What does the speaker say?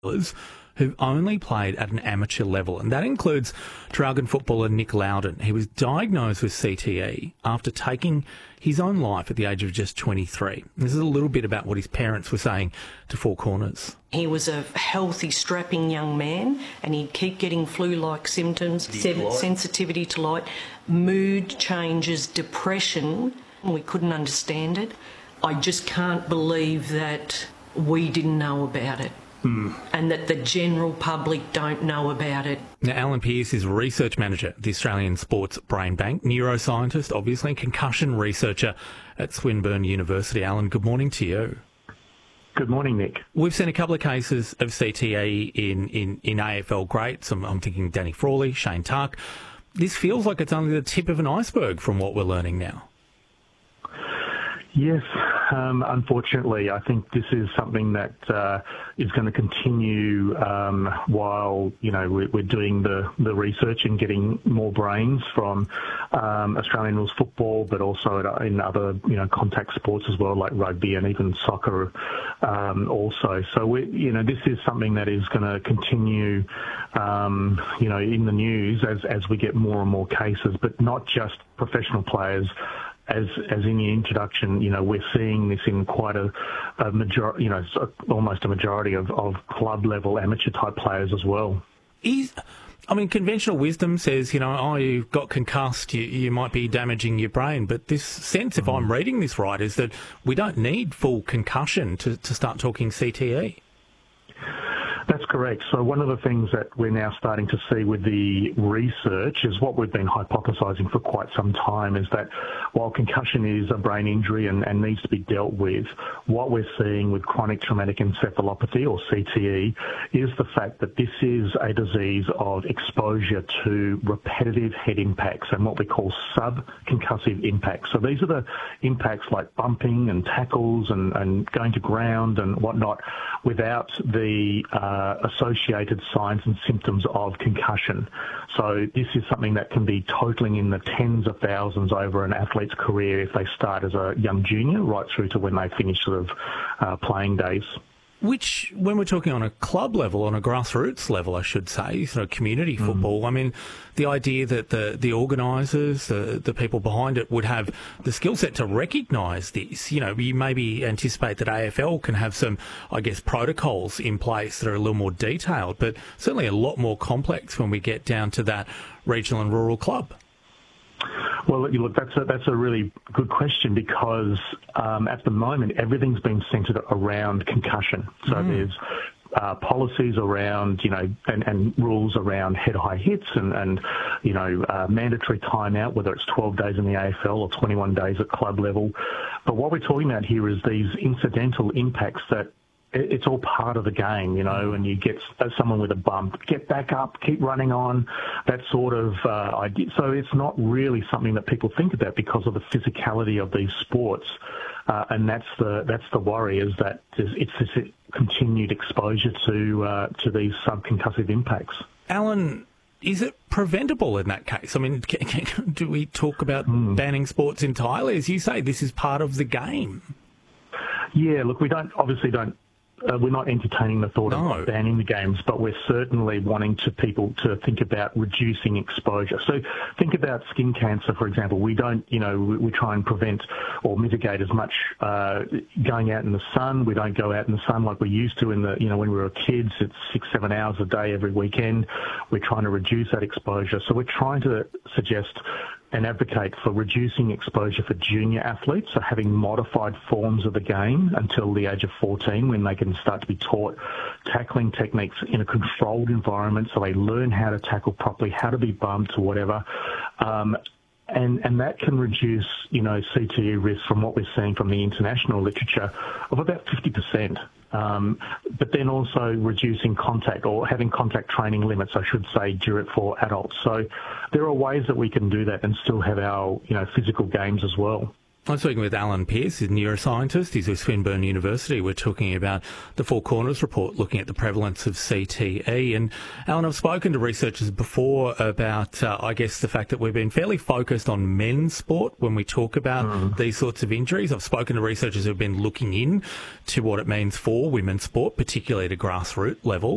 who've only played at an amateur level, and that includes Traralgon footballer Nick Loudon. He was diagnosed with CTE after taking his own life at the age of just 23. This is a little bit about what his parents were saying to Four Corners. He was a healthy, strapping young man, and he'd keep getting flu-like symptoms, sensitivity to light, mood changes, depression. We couldn't understand it. I just can't believe that we didn't know about it. And that the general public don't know about it. Now, Alan Pearce is research manager at the Australian Sports Brain Bank, neuroscientist, obviously, and concussion researcher at Swinburne University. Alan, good morning to you. Good morning, Nick. We've seen a couple of cases of CTE in AFL greats. I'm thinking Danny Frawley, Shane Tuck. This feels like it's only the tip of an iceberg from what we're learning now. Yes, unfortunately, I think this is something that is going to continue while we're doing the research and getting more brains from Australian rules football, but also in other contact sports as well, like rugby and even soccer also. So this is something that is going to continue in the news as we get more and more cases, but not just professional players. As in the introduction, we're seeing this in quite a majority, almost a majority of club level amateur type players as well. Conventional wisdom says, you've got concussed, you might be damaging your brain. But this sense, if I'm reading this right, is that we don't need full concussion to start talking CTE. That's correct. So one of the things that we're now starting to see with the research is what we've been hypothesising for quite some time, is that while concussion is a brain injury and needs to be dealt with, what we're seeing with chronic traumatic encephalopathy, or CTE, is the fact that this is a disease of exposure to repetitive head impacts and what we call subconcussive impacts. So these are the impacts like bumping and tackles and going to ground and whatnot without the associated signs and symptoms of concussion. So this is something that can be totaling in the tens of thousands over an athlete's career if they start as a young junior right through to when they finish sort of playing days. Which, when we're talking on a club level, on a grassroots level, I should say, community football, the idea that the organisers, the people behind it would have the skill set to recognise this. You maybe anticipate that AFL can have some, protocols in place that are a little more detailed, but certainly a lot more complex when we get down to that regional and rural club. Well, look, that's a really good question, because at the moment everything's been centred around concussion. So there's policies around, and rules around head-high hits and mandatory timeout, whether it's 12 days in the AFL or 21 days at club level. But what we're talking about here is these incidental impacts that it's all part of the game, and you get someone with a bump, get back up, keep running on, that sort of idea. So it's not really something that people think about because of the physicality of these sports, and that's the worry, is that it's this continued exposure to these subconcussive impacts. Alan, is it preventable in that case? Do we talk about banning sports entirely? As you say, this is part of the game. Yeah, look, we're not entertaining the thought of banning the games, but we're certainly wanting people to think about reducing exposure. So think about skin cancer, for example. We don't, we try and prevent or mitigate as much going out in the sun. We don't go out in the sun like we used to when we were kids. It's 6-7 hours a day every weekend. We're trying to reduce that exposure. So we're trying to suggest and advocate for reducing exposure for junior athletes, so having modified forms of the game until the age of 14, when they can start to be taught tackling techniques in a controlled environment, so they learn how to tackle properly, how to be bumped or whatever. And that can reduce, CTE risk from what we're seeing from the international literature of about 50%. But then also reducing contact, or having contact training limits, I should say, for adults. So there are ways that we can do that and still have our, physical games as well. I'm speaking with Alan Pearce, he's a neuroscientist. He's at Swinburne University. We're talking about the Four Corners report looking at the prevalence of CTE. And Alan, I've spoken to researchers before about, the fact that we've been fairly focused on men's sport when we talk about these sorts of injuries. I've spoken to researchers who've been looking in to what it means for women's sport, particularly at a grassroots level.